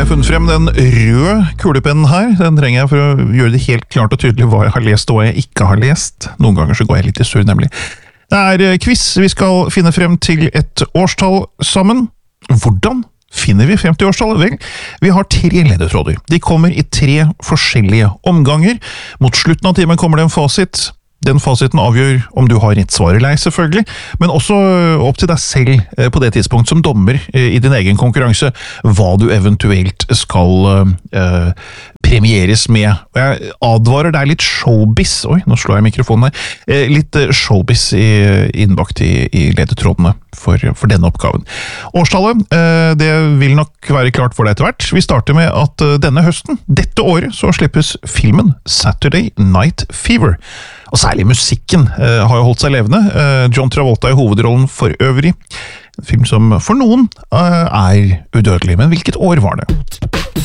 jeg funnet frem den røde kulepennen her. Den trenger jeg for å gjøre det helt klart og tydelig hva jeg har lest og hva jeg ikke har lest. Noen ganger så går jeg litt i surr, nemlig. Det er quiz. Vi skal finne frem til et årstall sammen. Hvordan finner vi frem til årstallet? Vel, vi har 3 ledetråder. De kommer i 3 forskjellige omganger. Mot slutten av timen kommer det en fasit. Den fasiten avgjør om du har rett svar eller ei, selvfølgelig, men også opp til deg selv på det tidspunkt som dommer i din egen konkurranse, hva du eventuelt skal premieres med. Og jeg advarer deg litt showbiz, oi, nå slår jeg mikrofonen her, litt showbiz innbakt i ledetrådene for denne oppgaven. Årstallet, det vil nok være klart for deg etter hvert. Vi starter med at denne høsten, dette året, så slippes filmen Saturday Night Fever. Og særlig musikken har jo holdt seg levende. John Travolta i hovedrollen for øvrig. En film som for noen er udødelig, men hvilket år var det?